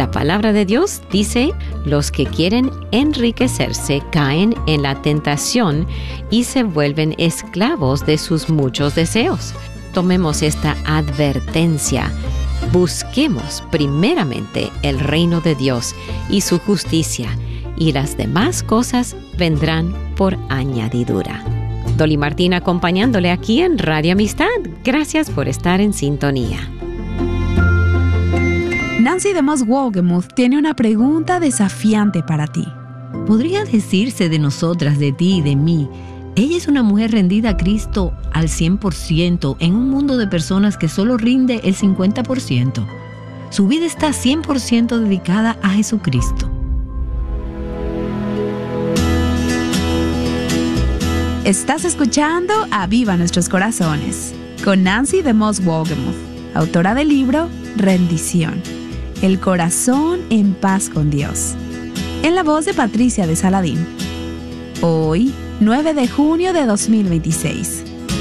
La palabra de Dios dice, los que quieren enriquecerse caen en la tentación y se vuelven esclavos de sus muchos deseos. Tomemos esta advertencia. Busquemos primeramente el reino de Dios y su justicia, y las demás cosas vendrán por añadidura. Dolly Martín acompañándole aquí en Radio Amistad. Gracias por estar en sintonía. Nancy DeMoss Wolgemuth tiene una pregunta desafiante para ti. ¿Podría decirse de nosotras, de ti y de mí, ella es una mujer rendida a Cristo al 100% en un mundo de personas que solo rinde el 50%? Su vida está 100% dedicada a Jesucristo. Estás escuchando Aviva Nuestros Corazones con Nancy DeMoss Wolgemuth, autora del libro Rendición, el corazón en paz con Dios, en la voz de Patricia de Saladín. Hoy, 9 de junio de 2026.